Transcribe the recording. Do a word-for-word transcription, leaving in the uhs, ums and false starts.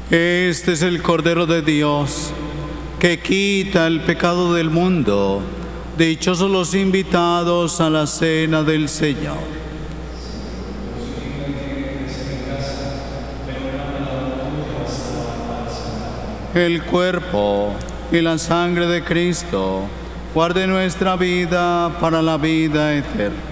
Este es el Cordero de Dios, que quita el pecado del mundo. Dichosos los invitados a la cena del Señor. El cuerpo y la sangre de Cristo guarde nuestra vida para la vida eterna.